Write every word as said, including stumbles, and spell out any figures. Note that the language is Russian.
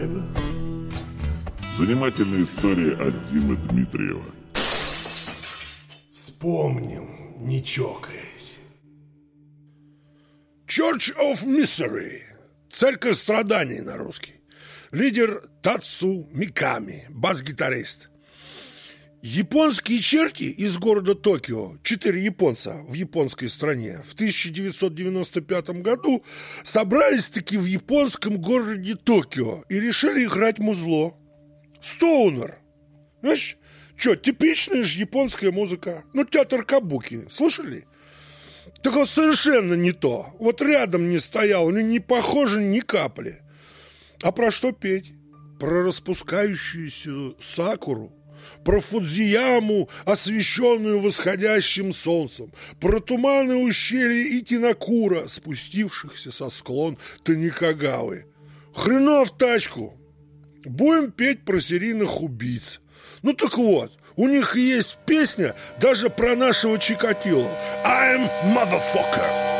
Занимательная история от Димы Дмитриева. Вспомним, не чокаясь. Church of Misery. Церковь страданий на русский. Лидер Тацу Миками, бас-гитарист. Японские черти из города Токио, четыре японца в японской стране, в тысяча девятьсот девяносто пятом году собрались-таки в японском городе Токио и решили играть музло. Стоунер. Знаешь, что, типичная же японская музыка. Ну, театр кабуки. Слышали? Так вот, совершенно не то. Вот рядом не стоял, ну, не похоже ни капли. А про что петь? Про распускающуюся сакуру, про Фудзияму, освещенную восходящим солнцем, про туманы ущелья Итинакура, спустившихся со склон Таникагавы. Хренов тачку. Будем петь про серийных убийц. Ну так вот, у них есть песня даже про нашего Чикатило. I'm motherfucker.